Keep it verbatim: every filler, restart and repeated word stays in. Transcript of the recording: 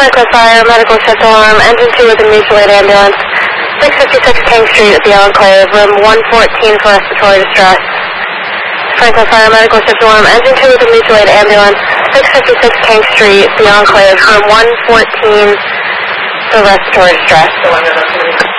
Franklin Fire, medical shift alarm, engine two with a mutual aid ambulance, six fifty-six King Street at the Enclave, room one fourteen for respiratory distress. Franklin Fire, medical shift alarm, engine two with a mutual aid ambulance, six fifty-six King Street, the Enclave, room one fourteen for respiratory distress.